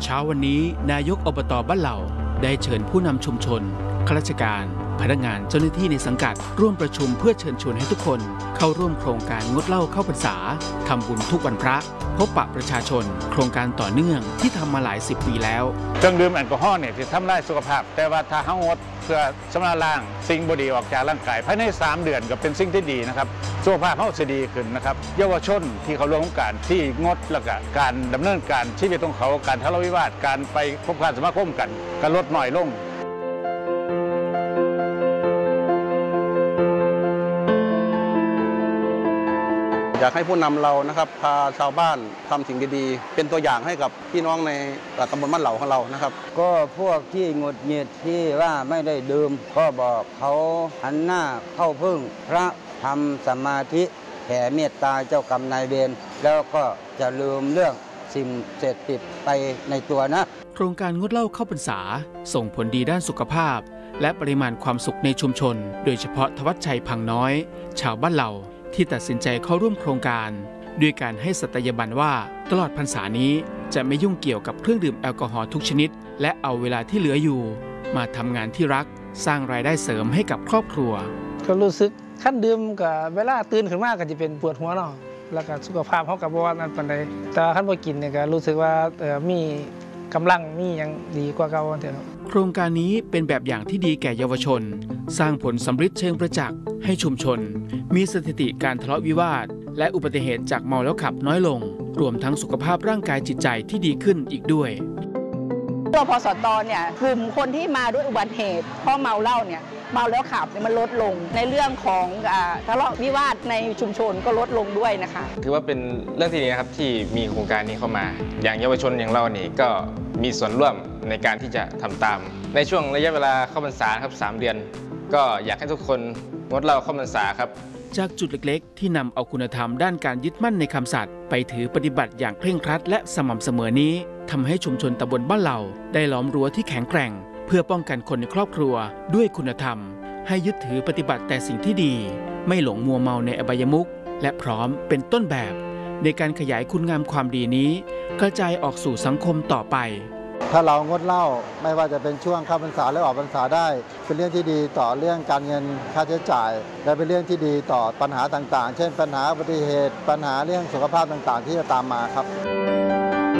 เช้าวันนี้นายกอบต.บ้านเหล่าได้เชิญผู้นำชุมชนข้าราชการพนักงานเจ้าหน้าที่ในสังกัดร่วมประชุมเพื่อเชิญชวนให้ทุกคนเข้าร่วมโครงการงดเหล้าเข้าพรรษาทำบุญทุกวันพระพบปะประชาชนโครงการต่อเนื่องที่ทำมาหลาย10 ปีแล้วเครื่องดื่มแอลกอฮอล์เนี่ยจะทำลายสุขภาพแต่ว่าถ้าเรางดเพื่อชำระล้างสิ่งบดีออกจากร่างกายภายใน3 เดือนก็เป็นสิ่งที่ดีนะครับสุขภาพเราจะดีขึ้นนะครับเยาวชนที่เขาร่วมโครงการที่งดแล้วก็การดำเนินการชีวิตของเขาการทะเลาะวิวาทการไปพบการสมาคมกันก็ลดน้อยลงอยากให้ผู้นำเรานะครับพาชาวบ้านทำสิ่งดีๆเป็นตัวอย่างให้กับพี่น้องในตำบลบ้านเหล่าของเรานะครับก็พวกที่หงุดหงิดที่ว่าไม่ได้ดื่มก็บอกเขาหันหน้าเข้าพึ่งพระทำสมาธิแผ่เมตตาเจ้ากรรมนายเวรแล้วก็จะลืมเรื่องสิ่งเสพติดไปในตัวนะโครงการงดเหล้าเข้าพรรษาส่งผลดีด้านสุขภาพและปริมาณความสุขในชุมชนโดยเฉพาะทวัชชัยพังน้อยชาวบ้านเหล่าที่ตัดสินใจเข้าร่วมโครงการด้วยการให้สัตยาบันว่าตลอดพรรษานี้จะไม่ยุ่งเกี่ยวกับเครื่องดื่มแอลกอฮอล์ทุกชนิดและเอาเวลาที่เหลืออยู่มาทำงานที่รักสร้างรายได้เสริมให้กับครอบครัวก็รู้สึกขั้นดื่มกับเวลาตื่นขึ้นมาก็จะเป็นปวดหัวเนาะแล้วก็สุขภาพเขากับว่านั้นปานใดแต่ขั้นพอกินเนี่ยก็รู้สึกว่ามีกำลังมียังดีกว่าเก่าเถอะโครงการนี้เป็นแบบอย่างที่ดีแก่เยาวชนสร้างผลสำฤทธิ์เชิงประจักษ์ให้ชุมชนมีสถิติการทะเลาะวิวาทและอุบัติเหตุจากเมาแล้วขับน้อยลงรวมทั้งสุขภาพร่างกายจิตใจที่ดีขึ้นอีกด้วยตัวพสตเนี่ยกลุ่มคนที่มาด้วยอุบัติเหตุเพราะเมาเหล้าเนี่ยเมาแล้วขับมันลดลงในเรื่องของทะเลาะวิวาทในชุมชนก็ลดลงด้วยนะคะถือว่าเป็นเรื่องที่ดีนะครับที่มีโครงการนี้เข้ามาอย่างเยาวชนอย่างเรานี่ก็มีส่วนร่วมในการที่จะทำตามในช่วงระยะเวลาเข้าพรรษาครับ3 เดือนก็อยากให้ทุกคนงดเหล้าเข้าพรรษาครับจากจุดเล็กๆที่นำเอาคุณธรรมด้านการยึดมั่นในคำสัตย์ไปถือปฏิบัติอย่างเคร่งครัดและสม่ำเสมอนี้ทำให้ชุมชนตำบลบ้านเหล่าได้ล้อมรั้วที่แข็งแกร่งเพื่อป้องกันคนในครอบครัวด้วยคุณธรรมให้ยึดถือปฏิบัติแต่สิ่งที่ดีไม่หลงมัวเมาในอบายมุขและพร้อมเป็นต้นแบบในการขยายคุณงามความดีนี้กระจายออกสู่สังคมต่อไปถ้าเรางดเหล้าไม่ว่าจะเป็นช่วงเข้าพรรษาหรือออกพรรษาได้เป็นเรื่องที่ดีต่อเรื่องการเงินค่าใช้จ่ายและเป็นเรื่องที่ดีต่อปัญหาต่างๆเช่นปัญหาอุบัติเหตุปัญหาเรื่องสุขภาพต่างๆที่จะตามมาครับ